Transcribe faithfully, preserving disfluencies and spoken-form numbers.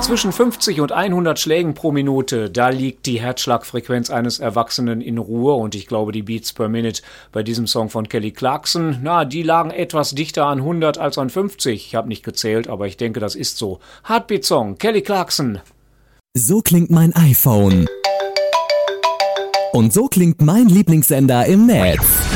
Zwischen fünfzig und hundert Schlägen pro Minute, da liegt die Herzschlagfrequenz eines Erwachsenen in Ruhe und ich glaube, die Beats per Minute bei diesem Song von Kelly Clarkson, na, die lagen etwas dichter an hundert als an fünfzig. Ich habe nicht gezählt, aber ich denke, das ist so. Heartbeat Song, Kelly Clarkson. So klingt mein iPhone. Und so klingt mein Lieblingssender im Netz.